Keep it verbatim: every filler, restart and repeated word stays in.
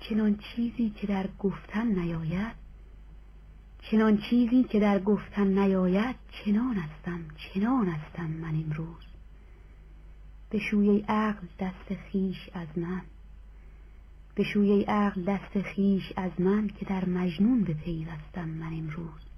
چنان چیزی که در گفتن نیاید، چنان چیزی که در گفتن نیاید، چنان هستم چنان هستم من امروز. بشوی ای عقل دست خیش از من، بشوی ای عقل دست خیش از من، که در مجنون بپیوستم من امروز.